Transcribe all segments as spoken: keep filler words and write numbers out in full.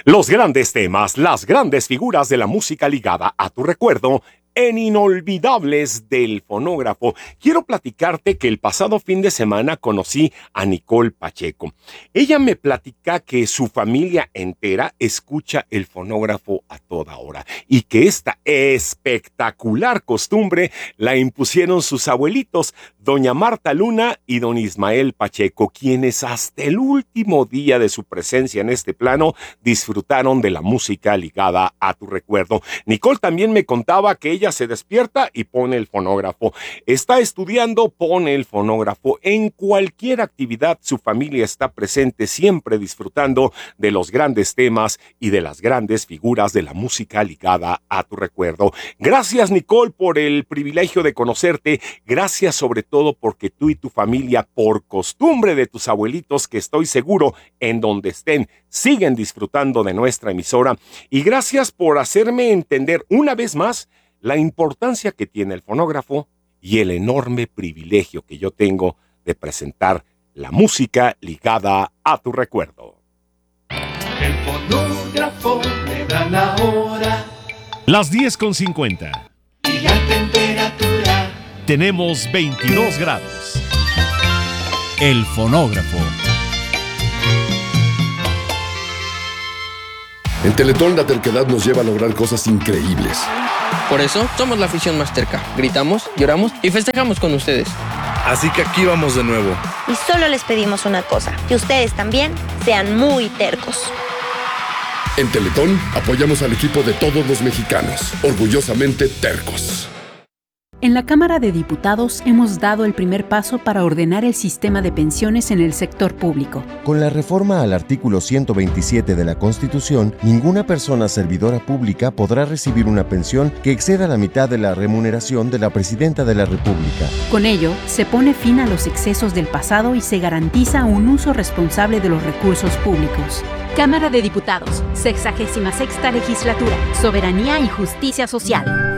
Los grandes temas, las grandes figuras de la música ligada a tu recuerdo en Inolvidables del Fonógrafo. Quiero platicarte que el pasado fin de semana conocí a Nicole Pacheco. Ella me platica que su familia entera escucha el fonógrafo a toda hora y que esta espectacular costumbre la impusieron sus abuelitos, doña Marta Luna y don Ismael Pacheco, quienes hasta el último día de su presencia en este plano disfrutaron de la música ligada a tu recuerdo. Nicole también me contaba que ella se despierta y pone el fonógrafo. Está estudiando, pone el fonógrafo. En cualquier actividad su familia está presente, siempre disfrutando de los grandes temas y de las grandes figuras de la música ligada a tu recuerdo. Gracias, Nicole, por el privilegio de conocerte. Gracias sobre todo porque tú y tu familia, por costumbre de tus abuelitos, que estoy seguro en donde estén, siguen disfrutando de nuestra emisora. Y gracias por hacerme entender una vez más la importancia que tiene el fonógrafo y el enorme privilegio que yo tengo de presentar la música ligada a tu recuerdo. El fonógrafo me da la hora. Las diez con cincuenta. Y la temperatura. Tenemos veintidós grados. El fonógrafo. En Teletón la terquedad nos lleva a lograr cosas increíbles. Por eso somos la afición más terca. Gritamos, lloramos y festejamos con ustedes. Así que aquí vamos de nuevo. Y solo les pedimos una cosa, que ustedes también sean muy tercos. En Teletón apoyamos al equipo de todos los mexicanos, orgullosamente tercos. En la Cámara de Diputados hemos dado el primer paso para ordenar el sistema de pensiones en el sector público. Con la reforma al artículo ciento veintisiete de la Constitución, ninguna persona servidora pública podrá recibir una pensión que exceda la mitad de la remuneración de la Presidenta de la República. Con ello, se pone fin a los excesos del pasado y se garantiza un uso responsable de los recursos públicos. Cámara de Diputados, sexagésima sexta legislatura, soberanía y justicia social.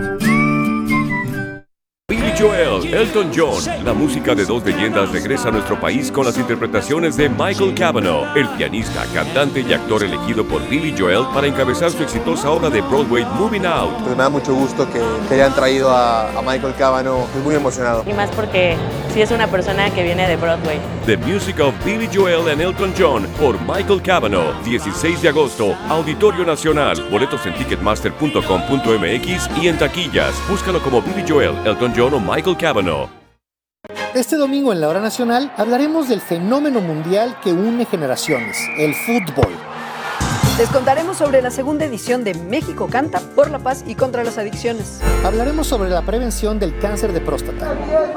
Billy Joel, Elton John, la música de dos leyendas regresa a nuestro país con las interpretaciones de Michael Cavanaugh, el pianista, cantante y actor elegido por Billy Joel para encabezar su exitosa obra de Broadway Moving Out. Pues me da mucho gusto que, que hayan traído a, a Michael Cavanaugh, estoy muy emocionado. Y más porque sí es una persona que viene de Broadway. The Music of Billy Joel and Elton John por Michael Cavanaugh, dieciséis de agosto, Auditorio Nacional, boletos en ticketmaster punto com punto m x y en taquillas. Búscalo como Billy Joel, Elton John o Michael Cavanaugh. Este domingo en la Hora Nacional hablaremos del fenómeno mundial que une generaciones, el fútbol. Les contaremos sobre la segunda edición de México Canta por la paz y contra las adicciones. Hablaremos sobre la prevención del cáncer de próstata.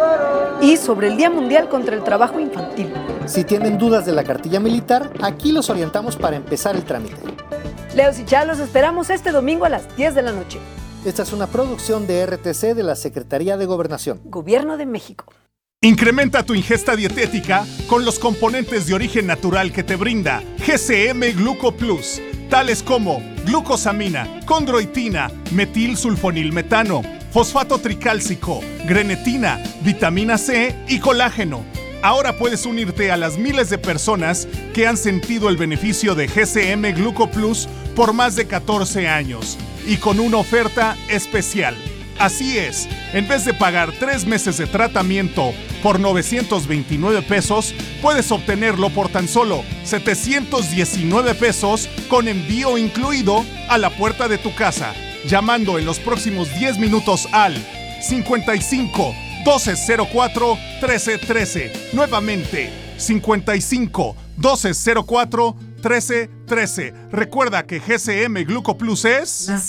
Y sobre el Día Mundial contra el Trabajo Infantil. Si tienen dudas de la cartilla militar, aquí los orientamos para empezar el trámite. Leos y Chá, los esperamos este domingo a las diez de la noche. Esta es una producción de R T C de la Secretaría de Gobernación. Gobierno de México. Incrementa tu ingesta dietética con los componentes de origen natural que te brinda G C M Gluco Plus, tales como glucosamina, condroitina, metilsulfonilmetano, fosfato tricálcico, grenetina, vitamina C y colágeno. Ahora puedes unirte a las miles de personas que han sentido el beneficio de G C M Gluco Plus por más de catorce años y con una oferta especial. Así es, en vez de pagar tres meses de tratamiento por novecientos veintinueve pesos, puedes obtenerlo por tan solo setecientos diecinueve pesos con envío incluido a la puerta de tu casa, llamando en los próximos diez minutos al cincuenta y cinco, doce cero cuatro, trece trece. Nuevamente, cincuenta y cinco, doce cero cuatro, trece trece. Recuerda que G C M Gluco Plus es la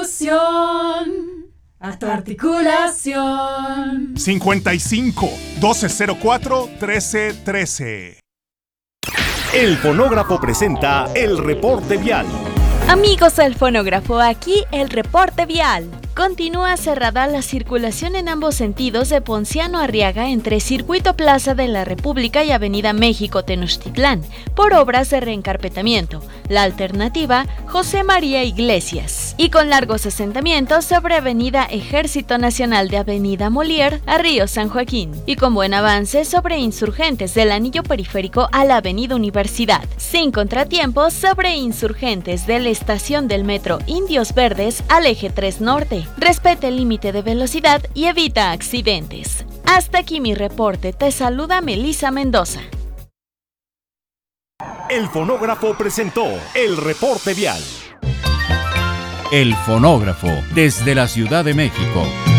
solución a tu articulación. cincuenta y cinco, doce cero cuatro, trece trece. El Fonógrafo presenta el reporte vial. Amigos del Fonógrafo, aquí el reporte vial. Continúa cerrada la circulación en ambos sentidos de Ponciano Arriaga entre Circuito Plaza de la República y Avenida México Tenochtitlán por obras de reencarpetamiento. La alternativa, José María Iglesias. Y con largos asentamientos sobre Avenida Ejército Nacional de Avenida Molière a Río San Joaquín. Y con buen avance sobre Insurgentes del anillo periférico a la Avenida Universidad. Sin contratiempos sobre Insurgentes de la estación del metro Indios Verdes al Eje tres Norte. Respeta el límite de velocidad y evita accidentes. Hasta aquí mi reporte. Te saluda Melissa Mendoza. El fonógrafo presentó el reporte vial. El fonógrafo desde la Ciudad de México.